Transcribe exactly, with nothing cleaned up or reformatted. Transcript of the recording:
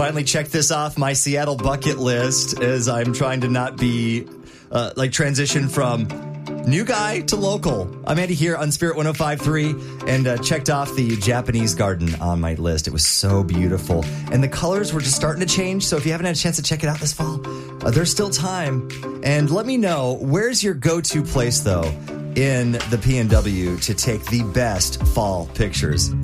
Finally checked this off my Seattle bucket list as I'm trying to not be uh, like transition from new guy to local. I'm Andy here on Spirit one oh five point three and uh, checked off the Japanese garden on my list. It was so beautiful. And the colors were just starting to change. So if you haven't had a chance to check it out this fall, uh, there's still time. And let me know, where's your go-to place, though, in the P N W to take the best fall pictures?